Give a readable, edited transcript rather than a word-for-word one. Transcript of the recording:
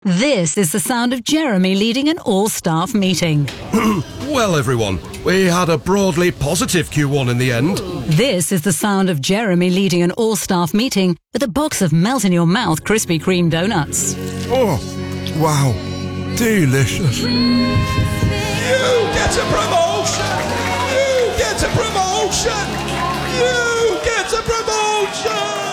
This is the sound of Jeremy leading an all-staff meeting. Well, everyone, we had a broadly positive Q1 in the end. This is the sound of Jeremy leading an all-staff meeting with a box of melt-in-your-mouth Krispy Kreme donuts. Oh, wow. Delicious. You get a promotion! You get a promotion! You